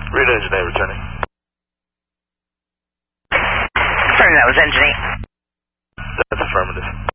Read engine A, returning. Confirm that was engine 8. That's affirmative.